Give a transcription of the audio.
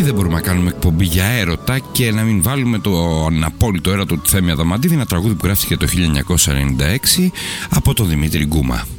δεν μπορούμε να κάνουμε εκπομπή για έρωτα και να μην βάλουμε τον απόλυτο έρωτο του Θέμη Αδαμαντίδη, ένα τραγούδι που γράφτηκε το 1996 από τον Δημήτρη Γκούμα.